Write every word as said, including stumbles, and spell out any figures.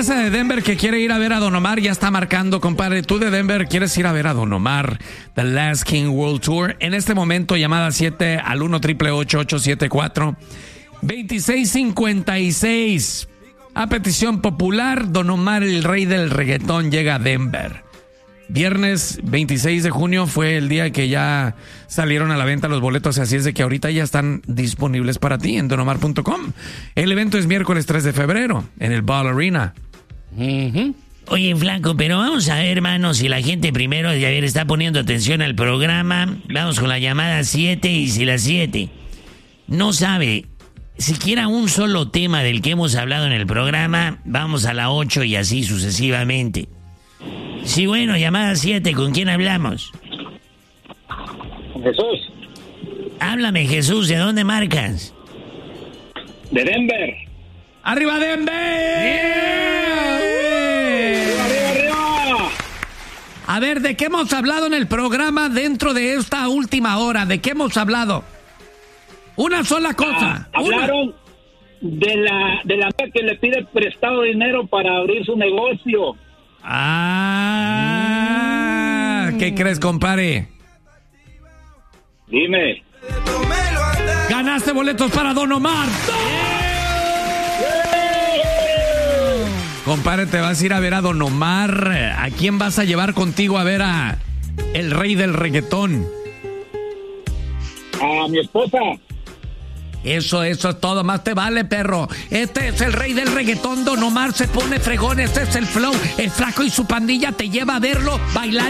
raza de Denver que quiere ir a ver a Don Omar ya está marcando, compadre. Tú de Denver quieres ir a ver a Don Omar, The Last King World Tour. En este momento, llamada siete al uno triple ocho ocho siete cuatro veintiséis cincuenta y seis. A petición popular, Don Omar, el rey del reggaetón, llega a Denver. Viernes veintiséis de junio fue el día que ya salieron a la venta los boletos, así es de que ahorita ya están disponibles para ti en don omar punto com. El evento es miércoles tres de febrero en el Ball Arena. Uh-huh. Oye, Flaco, pero vamos a ver, hermano, si la gente primero de ayer está poniendo atención al programa. Vamos con la llamada siete, y si la siete no sabe siquiera un solo tema del que hemos hablado en el programa, vamos a la ocho y así sucesivamente. Sí, bueno, llamada siete, ¿con quién hablamos? Jesús. Háblame, Jesús, ¿de dónde marcas? De Denver. ¡Arriba, Denver! Yeah. ¡Arriba, arriba, arriba! A ver, ¿de qué hemos hablado en el programa dentro de esta última hora? ¿De qué hemos hablado? Una sola cosa. Ah, hablaron una. de la de la que le pide prestado dinero para abrir su negocio. Ah, mm. ¿Qué crees, compadre? Dime. Ganaste boletos para Don Omar. ¡Yeah! Compadre, te vas a ir a ver a Don Omar. ¿A quién vas a llevar contigo a ver a el rey del reggaetón? A mi esposa. Eso, eso es todo, más te vale, perro. Este es el rey del reggaetón, Don Omar se pone fregón, este es el flow. El Flaco y su pandilla te lleva a verlo bailar.